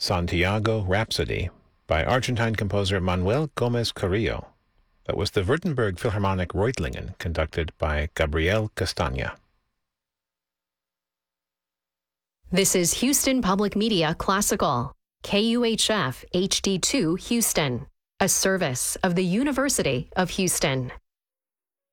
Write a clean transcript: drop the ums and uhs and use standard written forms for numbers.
Santiago Rhapsody by Argentine composer Manuel Gomez Carrillo. That was the Württemberg Philharmonic Reutlingen, conducted by Gabriel Castagna. This is Houston Public Media Classical, KUHF HD2 Houston, a service of the University of Houston.